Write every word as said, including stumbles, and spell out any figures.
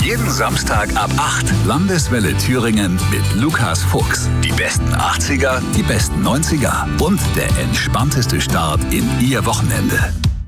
Jeden Samstag ab acht. Landeswelle Thüringen mit Lukas Fuchs. Die besten achtziger, die besten neunziger und der entspannteste Start in Ihr Wochenende.